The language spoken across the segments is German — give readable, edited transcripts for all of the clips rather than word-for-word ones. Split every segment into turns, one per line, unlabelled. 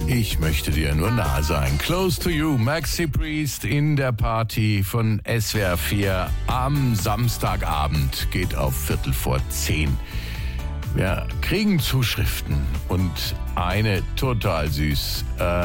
Ich möchte dir nur nah sein. Close to you, Maxi Priest in der Party von SWR 4 am Samstagabend. Geht auf 9:45. Wir kriegen Zuschriften und eine total süß.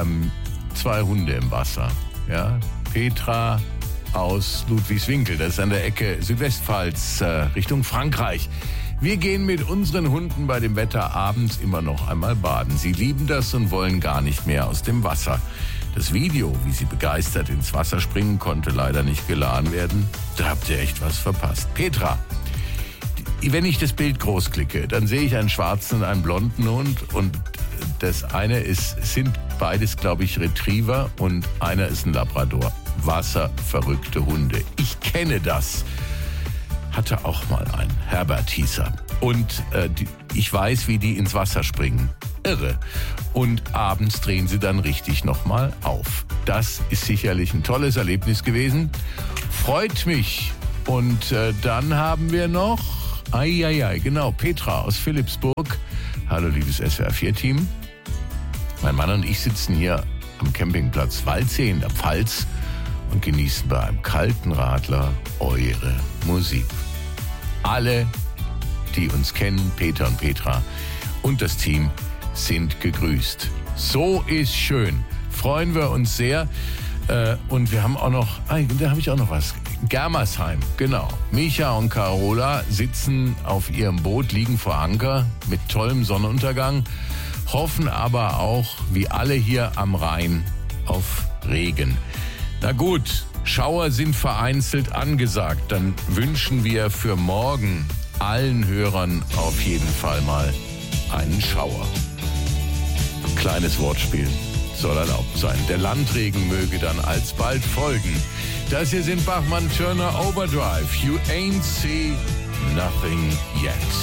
2 Hunde im Wasser. Ja, Petra aus Ludwigswinkel, das ist an der Ecke Südwestpfalz, Richtung Frankreich. Wir gehen mit unseren Hunden bei dem Wetter abends immer noch einmal baden. Sie lieben das und wollen gar nicht mehr aus dem Wasser. Das Video, wie sie begeistert ins Wasser springen, konnte leider nicht geladen werden. Da habt ihr echt was verpasst. Petra, wenn ich das Bild groß klicke, dann sehe ich einen schwarzen und einen blonden Hund und das eine sind beides, glaube ich, Retriever und einer ist ein Labrador. Wasserverrückte Hunde. Ich kenne das. Hatte auch mal einen. Herbert hieß er. Und ich weiß, wie die ins Wasser springen. Irre. Und abends drehen sie dann richtig nochmal auf. Das ist sicherlich ein tolles Erlebnis gewesen. Freut mich. Und dann haben wir noch, genau, Petra aus Philippsburg. Hallo, liebes SWR4-Team. Mein Mann und ich sitzen hier am Campingplatz Waldsee in der Pfalz und genießen bei einem kalten Radler eure Musik. Alle, die uns kennen, Peter und Petra und das Team, sind gegrüßt. So ist schön. Freuen wir uns sehr. Und wir haben auch noch, da habe ich auch noch was. Germersheim, genau. Micha und Carola sitzen auf ihrem Boot, liegen vor Anker mit tollem Sonnenuntergang, hoffen aber auch, wie alle hier am Rhein, auf Regen. Na gut, Schauer sind vereinzelt angesagt. Dann wünschen wir für morgen allen Hörern auf jeden Fall mal einen Schauer. Ein kleines Wortspiel soll erlaubt sein. Der Landregen möge dann alsbald folgen. Das hier sind Bachmann Turner Overdrive. You ain't see nothing yet.